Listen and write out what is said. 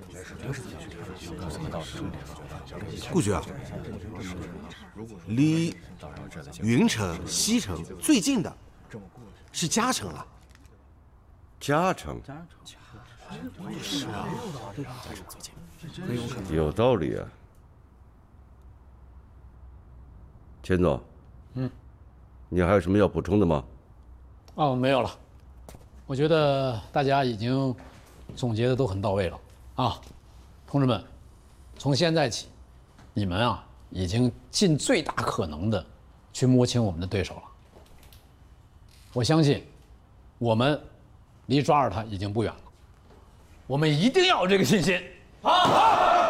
顾局啊，离云城、西城最近的是嘉城啊。 嘉诚，有道理啊。钱总，你还有什么要补充的吗？ 哦，没有了。我觉得大家已经总结的都很到位了啊，同志们，从现在起，你们啊已经尽最大可能的去摸清我们的对手了。我相信，我们离抓着他已经不远了。我们一定要有这个信心。好。